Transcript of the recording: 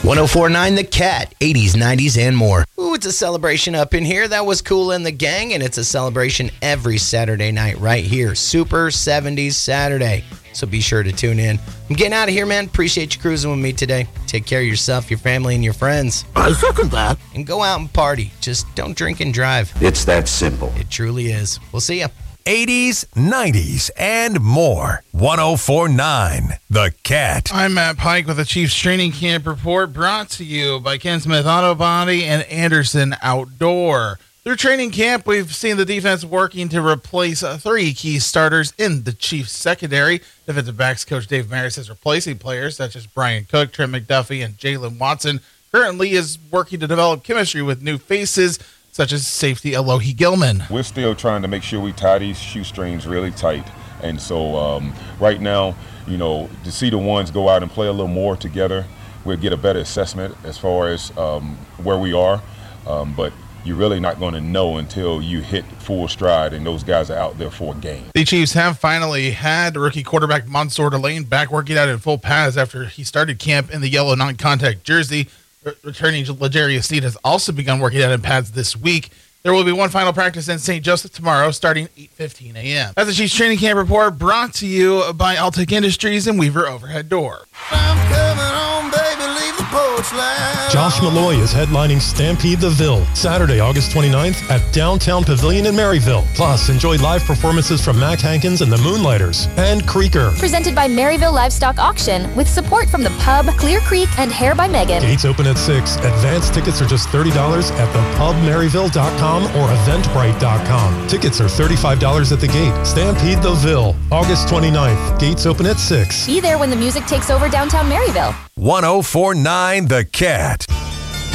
104.9 The Cat, 80s, 90s, and more. Ooh, it's a celebration up in here. That was Kool and the Gang, and it's a celebration every Saturday night right here. Super 70s Saturday. So be sure to tune in. I'm getting out of here, man. Appreciate you cruising with me today. Take care of yourself, your family, and your friends. I second that. And go out and party. Just don't drink and drive. It's that simple. It truly is. We'll see ya. 80s, 90s, and more. 104.9 The Cat. I'm Matt Pike with the Chiefs Training Camp Report, brought to you by Ken Smith Auto Body and Anderson Outdoor. Through training camp, we've seen the defense working to replace 3 key starters in the Chiefs secondary. Defensive backs coach Dave Maris is replacing players such as Brian Cook, Trent McDuffie, and Jalen Watson. Currently is working to develop chemistry with new faces such as safety Alohi Gilman. We're still trying to make sure we tie these shoestrings really tight. And so right now, you know, to see the ones go out and play a little more together, we'll get a better assessment as far as where we are. But you're really not going to know until you hit full stride and those guys are out there for a game. The Chiefs have finally had rookie quarterback Mansour Delane back working out in full pads after he started camp in the yellow non-contact jersey. Returning L'Jarius Sneed has also begun working out in pads this week. There will be one final practice in St. Joseph tomorrow starting 8:15 a.m. That's the Chiefs Training Camp Report brought to you by Altec Industries and Weaver Overhead Door. I'm coming home, baby, leave the porch light. Josh Malloy is headlining Stampede the Ville, Saturday, August 29th at Downtown Pavilion in Maryville. Plus, enjoy live performances from Mac Hankins and the Moonlighters and Creeker. Presented by Maryville Livestock Auction with support from the Pub, Clear Creek, and Hair by Megan. Gates open at 6. Advance tickets are just $30 at thepubmaryville.com or eventbrite.com. Tickets are $35 at the gate. Stampede the Ville, August 29th. Gates open at 6. Be there when the music takes over downtown Maryville. 104.9 The Cat.